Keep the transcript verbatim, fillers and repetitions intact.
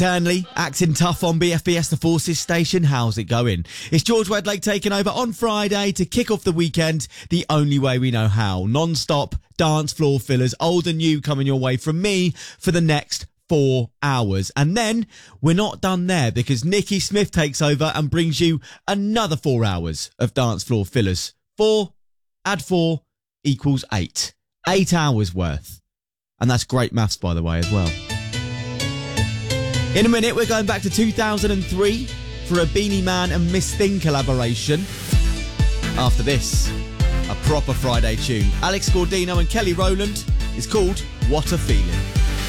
Burnley, acting tough on B F B S The Forces station. How's it going? It's George Wedlake taking over on Friday to kick off the weekend the only way we know how. Non-stop dance floor fillers, old and new, coming your way from me for the next four hours. And then we're not done there, because Nikki Smith takes over and brings you another four hours of dance floor fillers. Four, add four, equals eight. Eight hours worth. And that's great maths, by the way, as well. In a minute, we're going back to two thousand three for a Beanie Man and Miss Thing collaboration. After this, a proper Friday tune. Alex Gordino and Kelly Rowland is called What a Feeling.